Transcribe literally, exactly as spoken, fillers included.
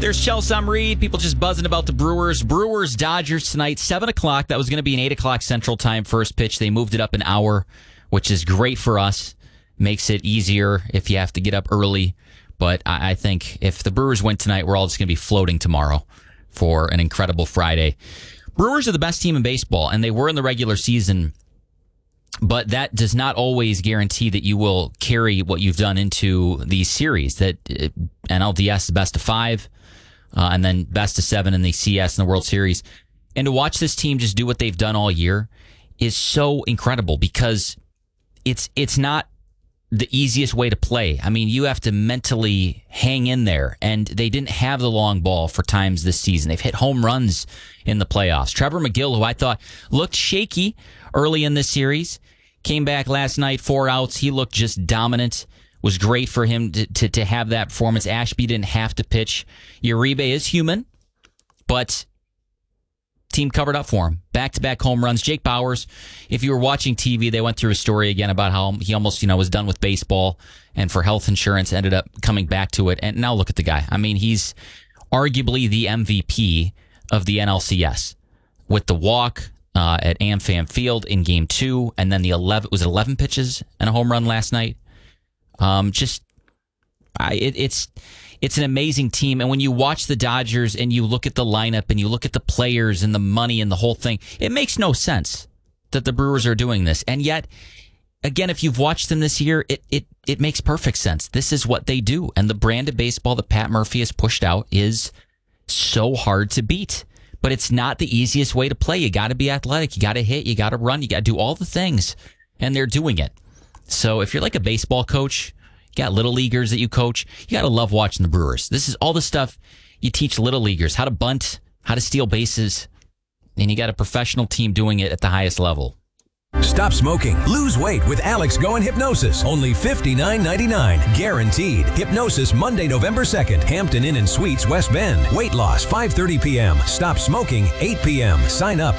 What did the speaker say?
There's Chelsea Reed. People just buzzing about the Brewers. Brewers, Dodgers tonight, seven o'clock. That was going to be an eight o'clock Central Time first pitch. They moved it up an hour, which is great for us. Makes it easier if you have to get up early. But I, I think if the Brewers win tonight, we're all just going to be floating tomorrow for an incredible Friday. Brewers are the best team in baseball, and they were in the regular season. But that does not always guarantee that you will carry what you've done into these series. That uh, N L D S is best of five, uh, and then best of seven in the C S and the World Series. And to watch this team just do what they've done all year is so incredible because it's it's not the easiest way to play. I mean, you have to mentally hang in there, and they didn't have the long ball for times this season. They've hit home runs in the playoffs. Trevor McGill, who I thought looked shaky early in this series, came back last night, four outs. He looked just dominant. Was great for him to, to, to have that performance. Ashby didn't have to pitch. Uribe is human, but team covered up for him. Back-to-back home runs. Jake Bauers, if you were watching T V, they went through a story again about how he almost, you know, was done with baseball and for health insurance ended up coming back to it. And now look at the guy. I mean, he's arguably the M V P of the N L C S with the walk uh, at AmFam Field in game two, and then the eleven, was it eleven pitches and a home run last night? Um, just, I, it, it's, It's an amazing team, and when you watch the Dodgers and you look at the lineup and you look at the players and the money and the whole thing, it makes no sense that the Brewers are doing this. And yet, again, if you've watched them this year, it it it makes perfect sense. This is what they do, and the brand of baseball that Pat Murphy has pushed out is so hard to beat. But it's not the easiest way to play. You got to be athletic, you got to hit, you got to run, you got to do all the things, and they're doing it. So if you're like a baseball coach, you got little leaguers that you coach, you got to love watching the Brewers. This is all the stuff you teach little leaguers, how to bunt, how to steal bases, and you got a professional team doing it at the highest level. Stop smoking. Lose weight with Alex Go and Hypnosis. Only fifty-nine ninety-nine. Guaranteed. Hypnosis Monday, November second. Hampton Inn and Suites, West Bend. Weight loss five thirty p.m. Stop smoking eight p.m. Sign up